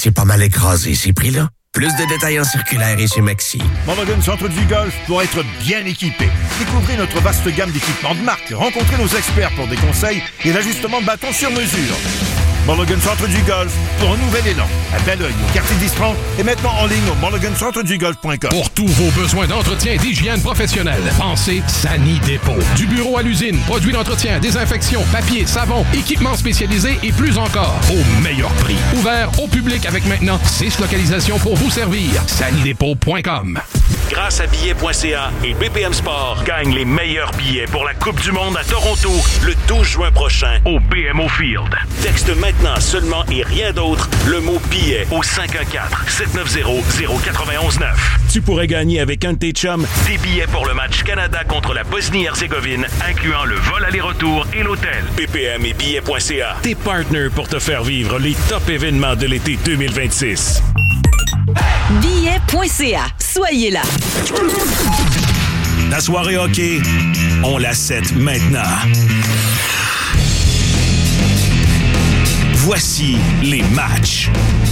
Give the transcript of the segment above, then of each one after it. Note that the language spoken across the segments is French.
c'est pas mal écrasé, ces prix-là. Plus de détails en circulaire et chez Maxi. Mulligan Centre du Golf pour être bien équipé. Découvrez notre vaste gamme d'équipements de marque. Rencontrez nos experts pour des conseils et l'ajustement de bâton sur mesure. Mulligan Centre du Golf pour un nouvel élan. À Belleuil, au quartier d'Istron et maintenant en ligne au mulligancentredugolf.com. Pour tous vos besoins d'entretien et d'hygiène professionnelle, pensez Sani Dépôt. Du bureau à l'usine, produits d'entretien, désinfection, papier, savon, équipements spécialisés et plus encore. Au meilleur prix. Ouvert au public avec maintenant 6 localisations pour vous servir. sanidépôt.com. Grâce à billets.ca et BPM Sport, gagne les meilleurs billets pour la Coupe du monde à Toronto le 12 juin prochain au BMO Field. Texte maintenant seulement et rien d'autre le mot billet au 514-790-0919. Tu pourrais gagner avec un de tes chums des billets pour le match Canada contre la Bosnie-Herzégovine, incluant le vol aller-retour et l'hôtel. BPM et billets.ca, tes partners pour te faire vivre les top événements de l'été 2026. Billets.ca. Soyez là. La soirée hockey, on la set maintenant. Voici les matchs.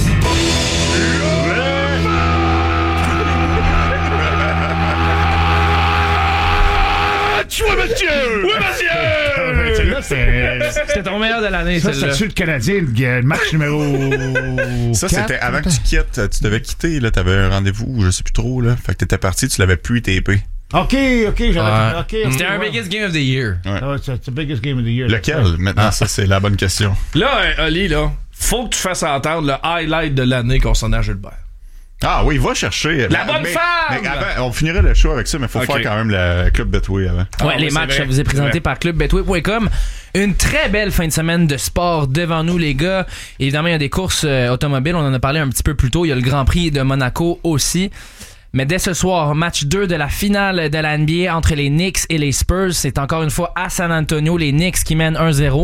Oui, monsieur! Oui, monsieur! C'était ton meilleur de l'année, ça, celle-là. c'est-tu le Canadien, le match numéro Ça, 4, c'était avant que tu quittes. Tu devais quitter, là. T'avais un rendez-vous, je sais plus trop, là. Fait que t'étais parti, tu l'avais plus tapé. OK, j'avais... C'était un biggest game of the year. Ouais. C'est the biggest game of the year. Lequel? Maintenant, ça, c'est la bonne question. Là, Oli, là, faut que tu fasses entendre le highlight de l'année concernant Gilbert. Ah oui, va chercher. La bonne femme! Mais avant, on finirait le show avec ça, mais faut faire quand même le Club Betway avant. Ouais, les matchs, ça vous est présenté par clubbetway.com. Une très belle fin de semaine de sport devant nous, les gars. Évidemment, il y a des courses automobiles. On en a parlé un petit peu plus tôt. Il y a le Grand Prix de Monaco aussi. Mais dès ce soir, match 2 de la finale de la NBA entre les Knicks et les Spurs. C'est encore une fois à San Antonio, les Knicks qui mènent 1-0.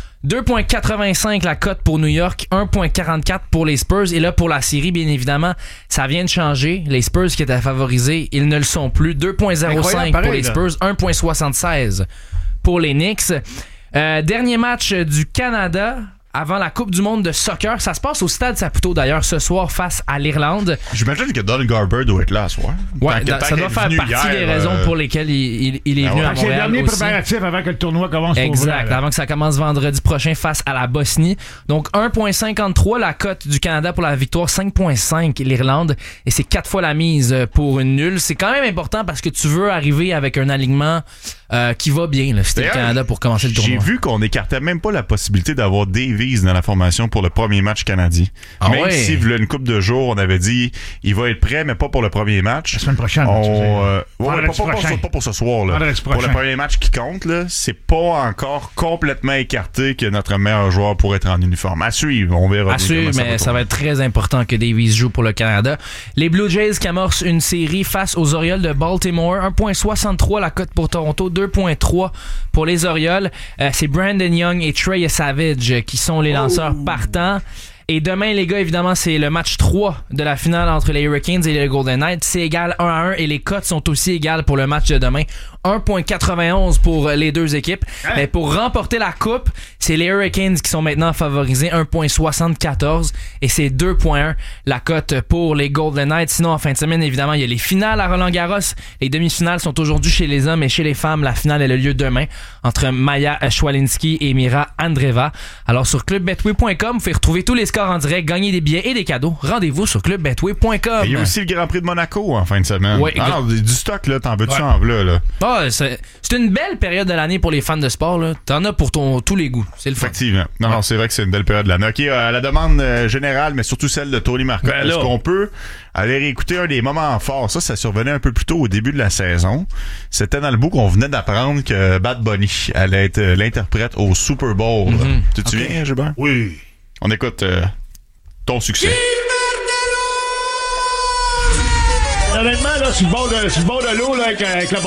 2.85 la cote pour New York, 1.44 pour les Spurs. Et là, pour la série, bien évidemment, ça vient de changer. Les Spurs qui étaient favorisés, ils ne le sont plus. 2.05 pour les Spurs, 1.76 pour les Knicks. Dernier match du Canada avant la Coupe du monde de soccer. Ça se passe au Stade Saputo, d'ailleurs, ce soir face à l'Irlande. J'imagine que Don Garber doit être là ce soir. Ouais, ça doit faire partie des raisons pour lesquelles il est venu à Montréal. C'est le dernier aussi. préparatif avant que le tournoi commence. Exact, avant que ça commence vendredi prochain face à la Bosnie. Donc 1.53 la cote du Canada pour la victoire, 5.5 l'Irlande, et c'est 4 fois la mise pour une nulle. C'est quand même important parce que tu veux arriver avec un alignement qui va bien, là, c'était le Canada pour commencer le tournoi. J'ai vu qu'on n'écartait même pas la possibilité d'avoir Davies dans la formation pour le premier match canadien. Même si, il y a une couple de jours, on avait dit il va être prêt, mais pas pour le premier match. La semaine prochaine. Pas pour ce soir. Là. Pour le premier match qui compte, là, c'est pas encore complètement écarté que notre meilleur joueur pourrait être en uniforme. À suivre, on verra. À suivre, mais ça va être très important que Davies joue pour le Canada. Les Blue Jays qui amorcent une série face aux Orioles de Baltimore. 1.63 la cote pour Toronto, 2.3 pour les Orioles. C'est Brandon Young et Trey Savage qui sont les lanceurs partants. Et demain, les gars, évidemment, c'est le match 3 de la finale entre les Hurricanes et les Golden Knights. C'est égal 1-1 et les cotes sont aussi égales pour le match de demain. 1.91 pour les deux équipes. Mais pour remporter la coupe, c'est les Hurricanes qui sont maintenant favorisés. 1.74 et c'est 2.1 la cote pour les Golden Knights. Sinon, en fin de semaine, évidemment, il y a les finales à Roland-Garros. Les demi-finales sont aujourd'hui chez les hommes et chez les femmes, la finale elle a lieu demain entre Maya Schwalinski et Mira Andreeva. Alors sur clubbetway.com, vous pouvez retrouver tous les scores en direct, gagner des billets et des cadeaux. Rendez-vous sur clubbetway.com. Il y a aussi le Grand Prix de Monaco en fin de semaine. Ouais, du stock, là, t'en veux-tu en là? C'est une belle période de l'année pour les fans de sport. Là. T'en as pour tous les goûts. C'est le fun. Effectivement. Non, c'est vrai que c'est une belle période de l'année. OK, à la demande générale, mais surtout celle de Tony Marcotte, est-ce qu'on peut aller réécouter un des moments forts? Ça survenait un peu plus tôt au début de la saison. C'était dans le bout qu'on venait d'apprendre que Bad Bunny allait être l'interprète au Super Bowl. Tu te souviens, Gilbert? Oui. On écoute ton succès. Honnêtement, là, sur le bord de l'eau, là, avec la